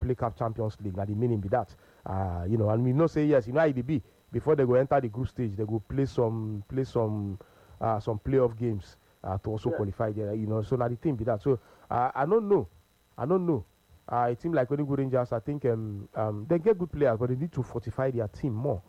play CAF Champions League. Now the meaning be that. And we know say yes. You know how it be. Before they go enter the group stage, they go play some playoff games to also qualify there. So now the thing be that. So I don't know. A team like Enugu Rangers, I think they get good players, but they need to fortify their team more.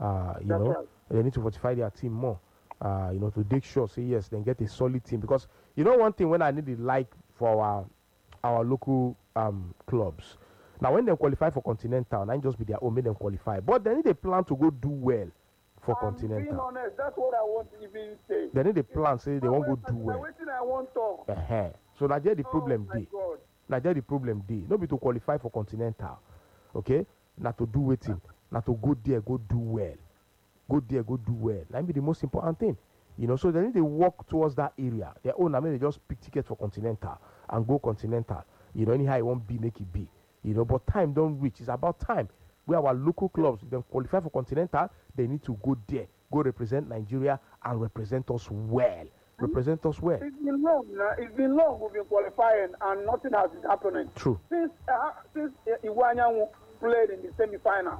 They need to fortify their team more. To make sure, say yes, then get a solid team. Because one thing when I need it like for our local clubs. Now when they qualify for Continental, not just be their own, make them qualify. But they need a plan to go do well for Continental. Being honest, that's what I want to even say. They need a plan, say they won't go do well. I want to. So Nigeria the problem day. Nigeria the problem day. Not be to qualify for Continental. Okay? Not to do waiting. Not to go there, go do well. Go there, go do well. That be the most important thing. So they need to walk towards that area. Their own, they just pick tickets for Continental and go Continental. Anyhow it won't be, make it be. But time don't reach. It's about time. Where our local clubs, then qualify for Continental, they need to go there, go represent Nigeria and represent us well. Represent us well. It's been long. It's been long we've been qualifying and nothing has been happening. True. Since Iwanyanwu played in the semi-final,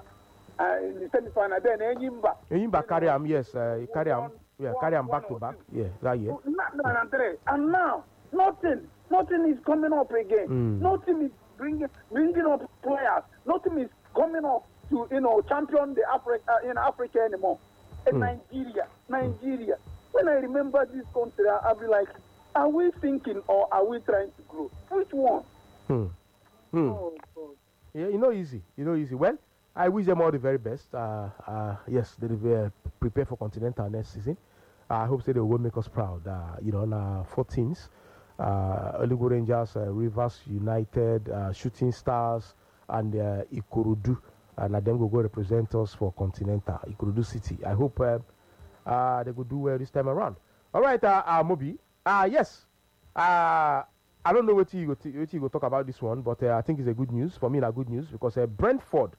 then Enyimba carry him, yes, carry him back to back. Yeah, that year. And now, nothing is coming up again. Nothing is bringing up players. Nothing is coming up to champion the Africa anymore. And Nigeria. When I remember this country, I'll be like, are we thinking or are we trying to grow? Which one? Oh, God. Yeah, easy. Well, I wish them all the very best. Yes, they will prepare for Continental next season. I hope they will make us proud. On 14s, Enugu Rangers, Rivers United, Shooting Stars, and Ikorodu, and them will go represent us for Continental, Ikorodu City. I hope they will do well this time around. All right, Mobi. Yes. I don't know what you go talk about this one, but I think it's a good news. For me, it's good news because Brentford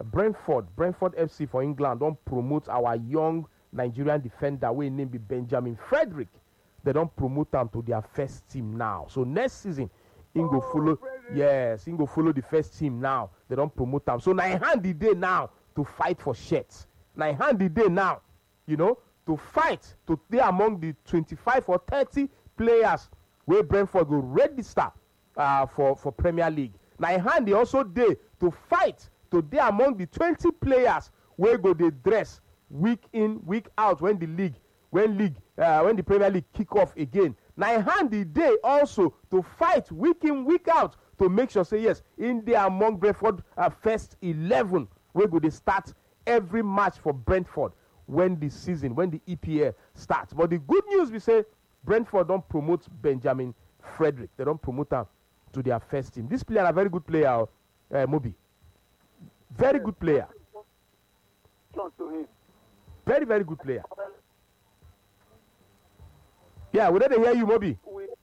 FC for England don't promote our young Nigerian defender we named Benjamin Frederick. They don't promote them to their first team now. So next season, he go follow the first team now. They don't promote them. So now hand the day now to fight for shirts. Now hand the day now, to fight to be among the 25 or 30 players where Brentford will register for Premier League. Now hand the also day to fight to be among the 20 players where go they dress week in, week out when the Premier League kick off again. Now hand the day also to fight week in, week out to make sure say yes, in there among Brentford first 11 where go they start every match for Brentford when the EPL starts. But the good news we say Brentford don't promote Benjamin Frederick. They don't promote him to their first team. This player is a very good player, Mobi. Very good player. Very, very good player. Yeah, we didn't hear you, Mobi.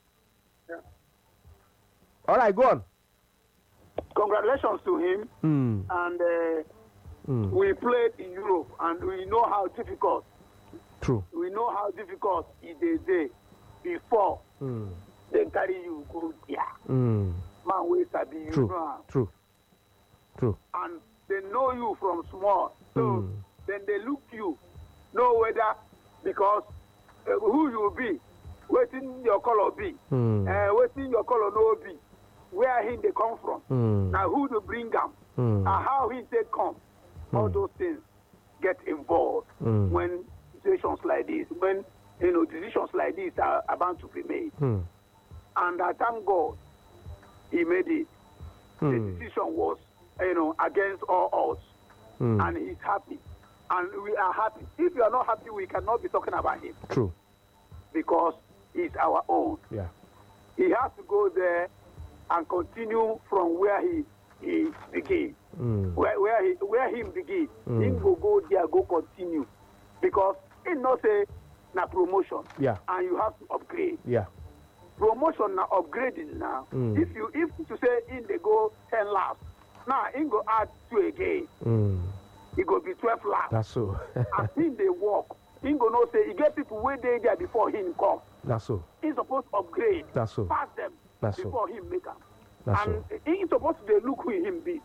All right, go on. Congratulations to him. And we played in Europe, and we know how difficult. True. We know how difficult it is before they carry you go there. Man, we sabi you. True. And they know you from small. So then they look you, know whether because who you be, waiting your color be, waiting your color no be, where he they come from, now who to bring them, and how he say come. All those things get involved when situations like this, when decisions like this are about to be made. And I thank God he made it. The decision was, against all odds. And he's happy. And we are happy. If you are not happy, we cannot be talking about him. True. Because he's our own. Yeah. He has to go there and continue from where he began. Where he began. He will go there, go continue. Because he not say na promotion. Yeah. And you have to upgrade. Yeah. Promotion now upgrading now. If to say in they go 10 laps, now in go add 2 again. It go be 12 laps. That's so. As him they walk, he go no say he get people way there before him come. That's so. He's supposed to upgrade. That's so. Pass them That's before so. him make them. That's and so. he's supposed to look who him beat.